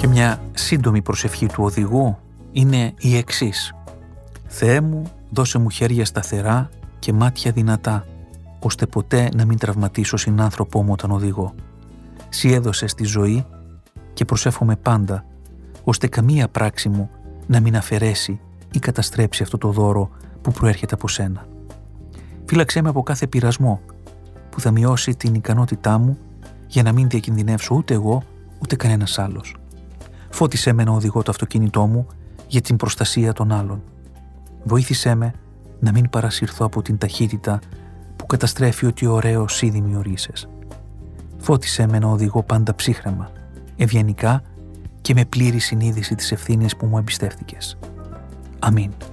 Και μια σύντομη προσευχή του οδηγού είναι η εξής: «Θεέ μου, δώσε μου χέρια σταθερά και μάτια δυνατά, ώστε ποτέ να μην τραυματίσω συνάνθρωπό μου όταν οδηγώ. Συ έδωσες τη ζωή και προσεύχομαι πάντα, ώστε καμία πράξη μου να μην αφαιρέσει ή καταστρέψει αυτό το δώρο που προέρχεται από σένα. Φύλαξέ με από κάθε πειρασμό που θα μειώσει την ικανότητά μου για να μην διακινδυνεύσω ούτε εγώ ούτε κανένας άλλος. Φώτισέ με να οδηγώ το αυτοκίνητό μου για την προστασία των άλλων. Βοήθησέ με να μην παρασυρθώ από την ταχύτητα που καταστρέφει ό,τι ωραίο εσύ δημιουργήσες. Φώτισέ με να οδηγώ πάντα ψύχραιμα, ευγενικά και με πλήρη συνείδηση της ευθύνης που μου εμπιστεύτηκες. Αμήν».